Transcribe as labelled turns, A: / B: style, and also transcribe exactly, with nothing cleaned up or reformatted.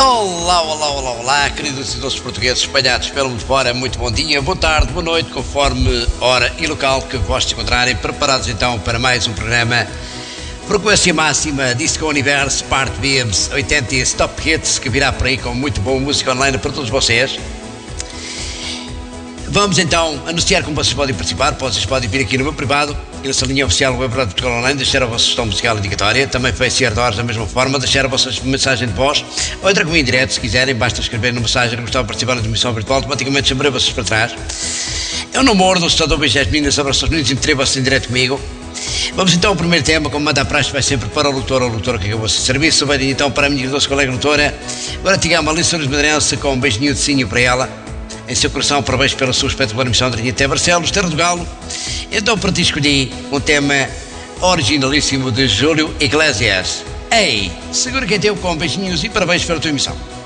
A: Olá, olá, olá, olá, queridos e doces portugueses espalhados pelo mundo fora, muito bom dia, boa tarde, boa noite, conforme hora e local que vos encontrarem, preparados então para mais um programa Frequência Máxima, Disco Universo, Parte Bibs, oitenta Top Hits, que virá por aí com muito boa música online para todos vocês. Vamos então anunciar como vocês podem participar. Vocês podem vir aqui no meu privado e nessa linha oficial Web Rádio Portugal Online, deixar a vossa sugestão musical indicatória, também Face Ardores da mesma forma, deixar a vossa mensagem de voz ou entrar comigo em direto se quiserem, basta escrever na mensagem que gostava de participar na emissão virtual, automaticamente chamarei vocês para trás. Eu não mordo, estou a beijar as meninas, abraços aos meninos e entrei vocês em direto comigo. Vamos então ao primeiro tema, como manda a praxe, vai sempre para o locutor ou locutora que acabou o seu serviço. Vai então para a minha doce colega locutora, agora tinha uma lição de madeirense com um beijinho de cinho para ela. Em seu coração, parabéns pela sua espetacular emissão de até Barcelos, Terra do Galo. Então para ti escolhi um tema originalíssimo de Júlio Iglesias. Ei, segura quem teve com beijinhos e parabéns pela tua emissão.